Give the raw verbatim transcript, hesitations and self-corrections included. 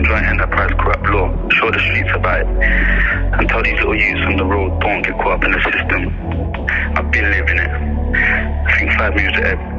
Underground joint enterprise, corrupt law. Show the streets about it. And tell these little youths on the road, don't get caught up in the system. I've been living it. I think five moves to